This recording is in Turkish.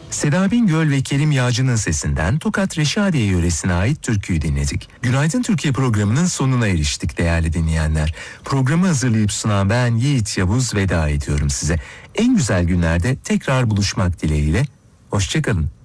Seda Bingöl ve Kerim Yağcı'nın sesinden Tokat Reşadiye yöresine ait türküyü dinledik. Günaydın Türkiye programının sonuna eriştik değerli dinleyenler. Programı hazırlayıp sunan ben Yiğit Yavuz veda ediyorum size. En güzel günlerde tekrar buluşmak dileğiyle. Hoşçakalın.